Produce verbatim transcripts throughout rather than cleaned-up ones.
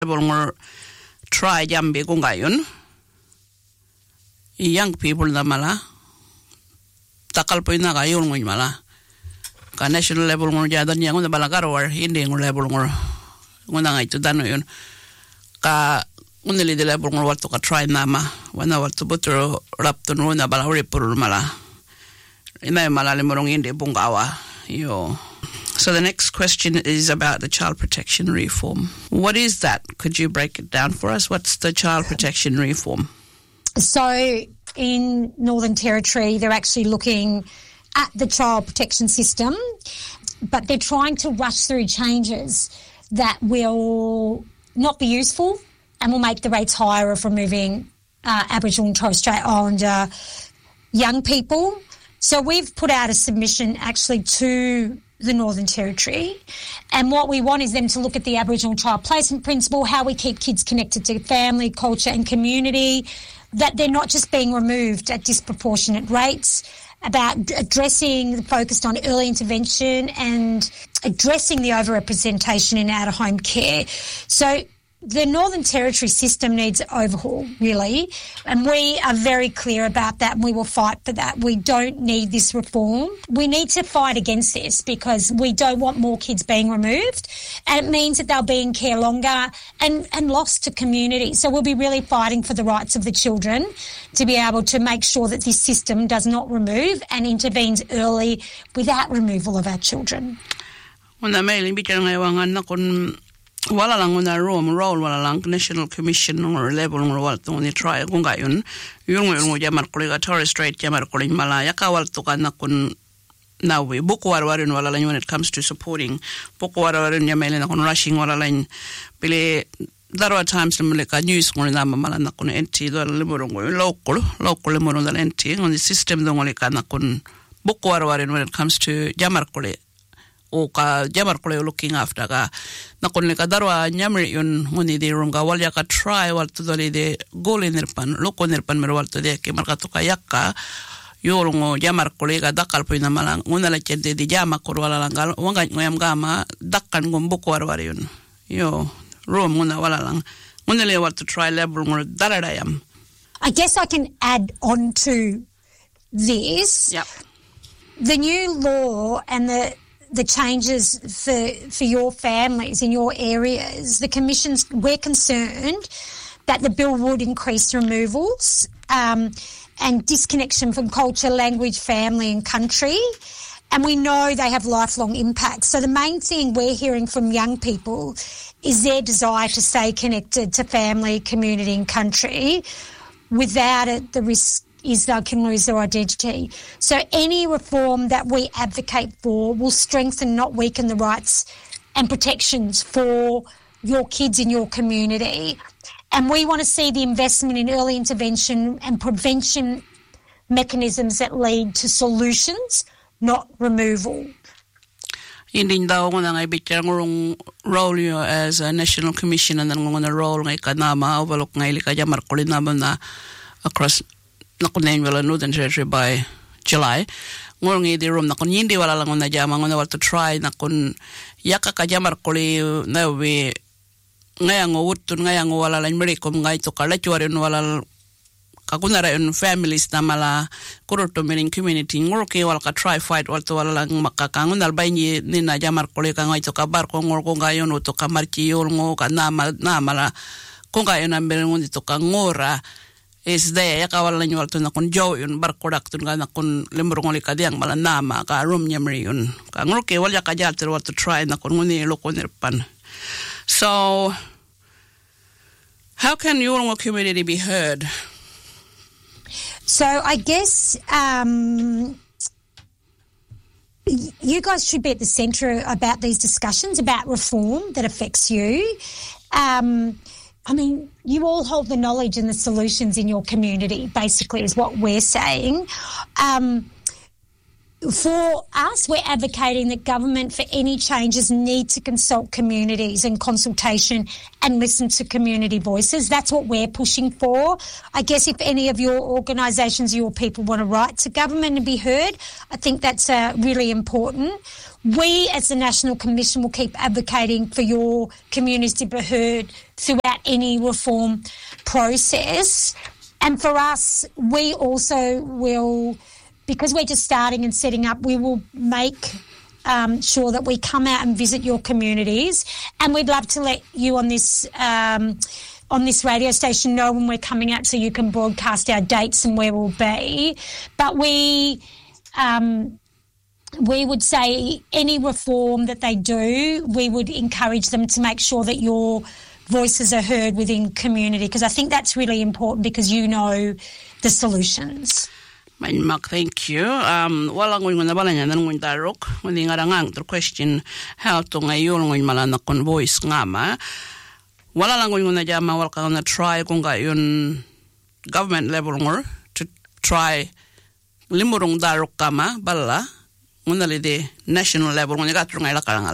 level try jambi ko ngayon. Young people na mala takal po na kayo ng mala. Ka national level ng jadon niya ng balagaro hindi ng level ng ng nga ito dano yun. Ka unili de level ng wato ka try nama wana wato butro rapto no na balawri puro mala. Ina mala le morong hindi bungawa yo. So the next question is about the child protection reform. What is that? Could you break it down for us? What's the child protection reform? So in Northern Territory, they're actually looking at the child protection system, but they're trying to rush through changes that will not be useful and will make the rates higher of removing uh, Aboriginal and Torres Strait Islander young people. So we've put out a submission actually to the Northern Territory, and what we want is them to look at the Aboriginal child placement principle, how we keep kids connected to family, culture and community, that they're not just being removed at disproportionate rates, about addressing the focused on early intervention and addressing the overrepresentation in out-of-home care. So the Northern Territory system needs overhaul, really, and we are very clear about that, and we will fight for that. We don't need this reform. We need to fight against this because we don't want more kids being removed, and it means that they'll be in care longer and, and lost to community. So we'll be really fighting for the rights of the children to be able to make sure that this system does not remove and intervenes early without removal of our children. Wala lang una room role wala lang national commission or level ng wala to ni try kung gayon yung yung jamar ko ga Torres Strait jamar ko ling malaya ka wala to kana kun nawi buku warwarin wala lang when it comes to supporting buku warwarin ya mele na kun rushing wala lang pili darwa times na ka news ko na mala na kun N T do limorong local local limorong da N T on the system do ngoli kana kun buku warwarin when it comes to jamar ko o ka jamar ko looking after ka na kun le ka darwa nyamri yun ngoni de runga wal ya ka try wal to dole de gol nerpan loko nerpan mer wal to de ke marka to ka yakka yolongo jamar ko le ka dakal po na malang ngona la chede de jama ko wala langal wanga ngoyam gama dakkan ngom boko war war yun yo room ngona wala lang ngona le wal to try level ngor darada yam. I guess I can add on to this. Yep. The new law and the the changes for for your families in your areas, the Commission's, we're concerned that the bill would increase removals um, and disconnection from culture, language, family and country. And we know they have lifelong impacts. So the main thing we're hearing from young people is their desire to stay connected to family, community and country. Without it, the risk is they can lose their identity. So any reform that we advocate for will strengthen, not weaken the rights and protections for your kids in your community. And we want to see the investment in early intervention and prevention mechanisms that lead to solutions, not removal. Hindi daw ko na nga ibigyan ngurong role yo as a national commission and ngong na role ngay kanama walok ngay likaya markulin naman na across nakunin wala Northern Territory by July. Ngurong hindi room nakun hindi wala lang na jama ngona wala to try nakun yaka ka jamar kuli na we ngayang utun ngayang wala lang merikom ngay to kala chuarin wala kakunara yung families na mala kuruto meaning community nguruki wala ka try fight wala to wala lang makakangun albay ni na jamar kuli ka ngay to kabar ko ngurko ngayon uto ka marchiyol ngo ka nama namala kung kayo number ngun dito ka ngora is there yaka wala nyo walto na kun jow yun barkodak tun ka na kun limurong ulit ka diyang mala nama ka room niya mri yun ka nguruki wala ka jalter wala to try na kun nguni loko nirpan. So how can your community be heard? So I guess um, you guys should be at the centre about these discussions about reform that affects you. Um, I mean, you all hold the knowledge and the solutions in your community, basically, is what we're saying. Um, for us, we're advocating that government, for any changes, need to consult communities and consultation and listen to community voices. That's what we're pushing for. I guess if any of your organisations, your people want to write to government and be heard, I think that's uh, really important. we as the National Commission will keep advocating for your communities to be heard throughout any reform process. And for us, we also will, because we're just starting and setting up, we will make um, sure that we come out and visit your communities. And we'd love to let you on this um, on this radio station know when we're coming out so you can broadcast our dates and where we'll be. But we... Um, we would say any reform that they do, we would encourage them to make sure that your voices are heard within community, because I think that's really important because you know the solutions. Mark, thank you. Um, wala ngun na bala niya nung darok, hindi nga rangang to question how to ngayon ngun malana kon voice ngama. Wala lang ngun na jama wala ka na try kung gayon government level ngor to try limurong darok kama bala. Nguna lide national level nguna gatrong ay lakarangal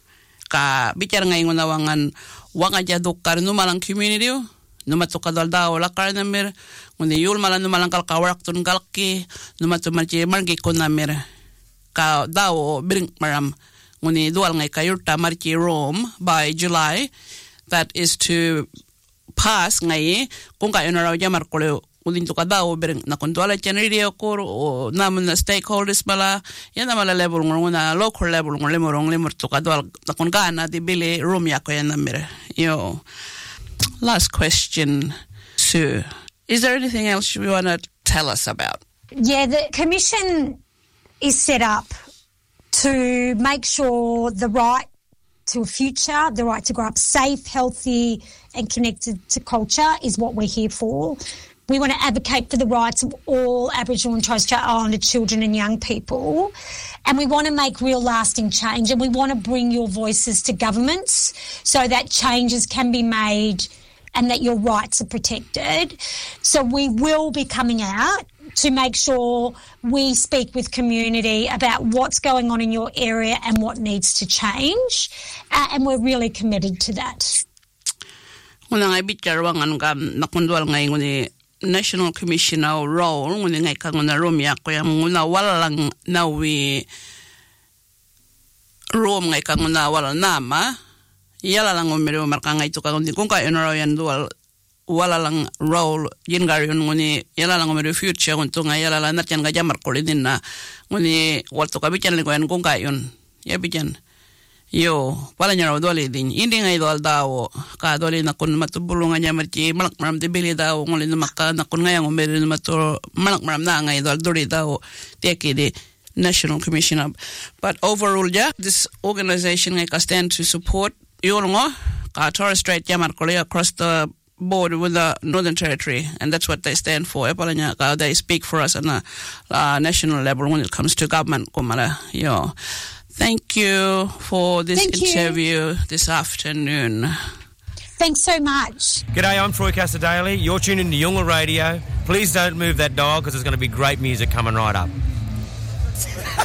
ka bicara ngay nguna wangan wanga jaduk kar numalang community numato kadal daw lakar namer nguna yul malan numalang kal kawarak tun galki numato marji margi ko namer ka daw bring maram nguni dual ngay kayurta marji Rome by July, that is to pass ngay kung kayo na raw jamar ko Ulin to kadao bering na kontrola chen radio ko o namun na stakeholders bala yan na mala level ng na local level ng lemorong lemor to kadao na kun kana di bili room ya ko yan na mire. Yo. Last question, Sue. Is there anything else you want to tell us about? Yeah, the commission is set up to make sure the right to a future, the right to grow up safe, healthy and connected to culture is what we're here for. We want to advocate for the rights of all Aboriginal and Torres Strait Islander children and young people. And we want to make real lasting change, and we want to bring your voices to governments so that changes can be made and that your rights are protected. So we will be coming out to make sure we speak with community about what's going on in your area and what needs to change. Uh, and we're really committed to that. Una nga bitjarwangan kam nakundwal ngay nguni National Commission au role nguni ngai ka nguna romia ko yang nguna walang nawi rom ngai ka nguna wala nama yala lang umiro marka ngai to ka nguni kung ka enro yan dual wala lang role yin garion nguni yala lang umiro future ngunto ngai yala lang natyan ga jamar ko din na nguni walto ka bican ko yan kung ka yon ya bican yo wala nyaro dole din indi ngai dol dawo ka dole na kun matubulungan nya marti malak maram de beli dawo ngoli na makka na kun ngai ngomere na mato malak maram na ngai dol dole dawo teki de National Commission up. But overall ja this organization ngai ka stand to support yolngo ka Torres Strait jamar korea across the board with the Northern Territory, and that's what they stand for. Epalanya ka they speak for us on a uh, national level when it comes to government kumala yo. Thank you for this Thank interview you. this afternoon. Thanks so much. G'day, I'm Troy Cassar-Daly. You're tuned into Yungle Radio. Please don't move that dial because there's going to be great music coming right up.